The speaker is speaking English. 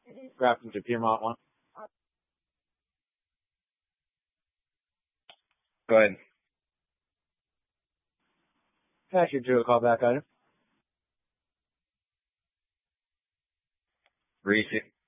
Grafton to Piermont 1. Go ahead. Pass you to a callback item. Reese.